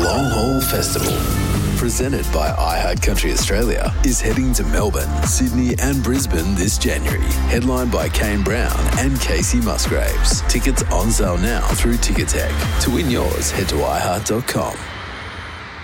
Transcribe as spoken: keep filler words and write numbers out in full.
Long Haul Festival, presented by iHeart Country Australia, is heading to Melbourne, Sydney and Brisbane this January. Headlined by Kane Brown and Casey Musgraves. Tickets on sale now through Ticketek. To win yours, head to i heart dot com.